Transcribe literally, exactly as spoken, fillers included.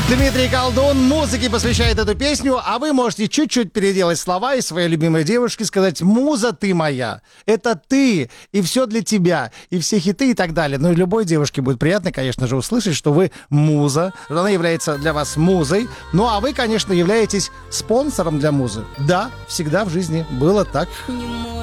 Дмитрий Колдун музыке посвящает эту песню, а вы можете чуть-чуть переделать слова и своей любимой девушке сказать: «Муза, ты моя, это ты, и все для тебя, и все хиты и так далее». Ну и любой девушке будет приятно, конечно же, услышать, что вы муза, что она является для вас музой. Ну а вы, конечно, являетесь спонсором для музы. Да, всегда в жизни было так.